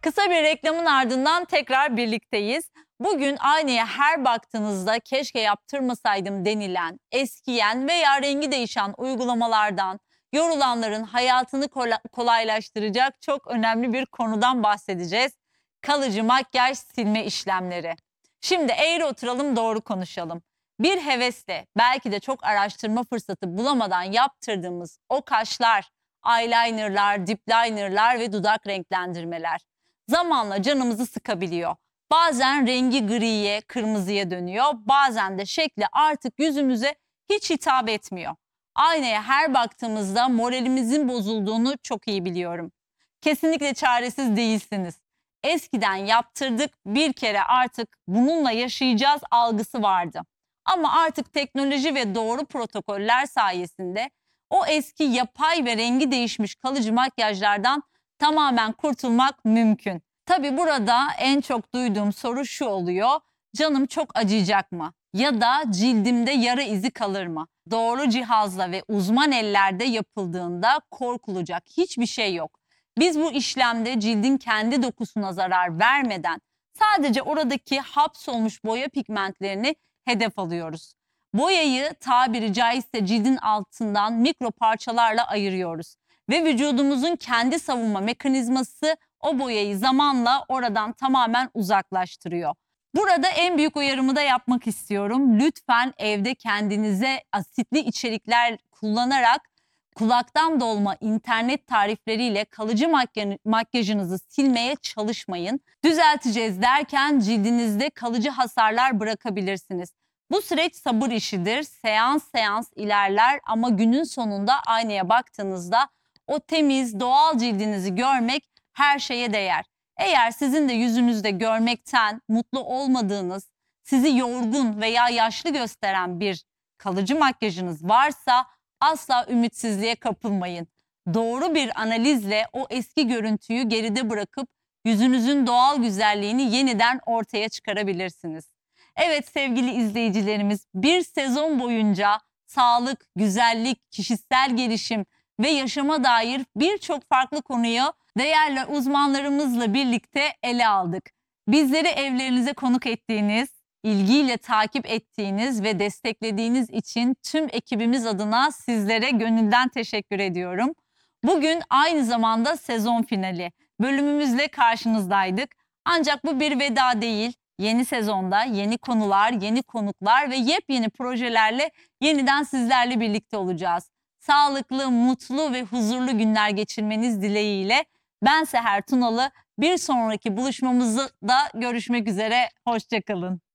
Kısa bir reklamın ardından tekrar birlikteyiz. Bugün aynaya her baktığınızda keşke yaptırmasaydım denilen, eskiyen veya rengi değişen uygulamalardan, yorulanların hayatını kolaylaştıracak çok önemli bir konudan bahsedeceğiz. Kalıcı makyaj silme işlemleri. Şimdi eğri oturalım, doğru konuşalım. Bir hevesle, belki de çok araştırma fırsatı bulamadan yaptırdığımız o kaşlar, eyelinerlar, dip linerlar ve dudak renklendirmeler zamanla canımızı sıkabiliyor. Bazen rengi griye, kırmızıya dönüyor. Bazen de şekli artık yüzümüze hiç hitap etmiyor. Aynaya her baktığımızda moralimizin bozulduğunu çok iyi biliyorum. Kesinlikle çaresiz değilsiniz. Eskiden yaptırdık, bir kere artık bununla yaşayacağız algısı vardı. Ama artık teknoloji ve doğru protokoller sayesinde o eski yapay ve rengi değişmiş kalıcı makyajlardan tamamen kurtulmak mümkün. Tabii burada en çok duyduğum soru şu oluyor: canım çok acıyacak mı? Ya da cildimde yara izi kalır mı? Doğru cihazla ve uzman ellerde yapıldığında korkulacak hiçbir şey yok. Biz bu işlemde cildin kendi dokusuna zarar vermeden sadece oradaki hapsolmuş boya pigmentlerini hedef alıyoruz. Boyayı tabiri caizse cildin altından mikro parçalarla ayırıyoruz ve vücudumuzun kendi savunma mekanizması o boyayı zamanla oradan tamamen uzaklaştırıyor. Burada en büyük uyarımı da yapmak istiyorum. Lütfen evde kendinize asitli içerikler kullanarak kulaktan dolma internet tarifleriyle kalıcı makyajınızı silmeye çalışmayın. Düzelteceğiz derken cildinizde kalıcı hasarlar bırakabilirsiniz. Bu süreç sabır işidir. Seans seans ilerler ama günün sonunda aynaya baktığınızda o temiz, doğal cildinizi görmek her şeye değer. Eğer sizin de yüzünüzde görmekten mutlu olmadığınız, sizi yorgun veya yaşlı gösteren bir kalıcı makyajınız varsa asla ümitsizliğe kapılmayın. Doğru bir analizle o eski görüntüyü geride bırakıp yüzünüzün doğal güzelliğini yeniden ortaya çıkarabilirsiniz. Evet sevgili izleyicilerimiz, bir sezon boyunca sağlık, güzellik, kişisel gelişim ve yaşama dair birçok farklı konuyu değerli uzmanlarımızla birlikte ele aldık. Bizleri evlerinize konuk ettiğiniz, ilgiyle takip ettiğiniz ve desteklediğiniz için tüm ekibimiz adına sizlere gönülden teşekkür ediyorum. Bugün aynı zamanda sezon finali bölümümüzle karşınızdaydık. Ancak bu bir veda değil. Yeni sezonda yeni konular, yeni konuklar ve yepyeni projelerle yeniden sizlerle birlikte olacağız. Sağlıklı, mutlu ve huzurlu günler geçirmeniz dileğiyle ben Seher Tunalı. Bir sonraki buluşmamızda görüşmek üzere. Hoşça kalın.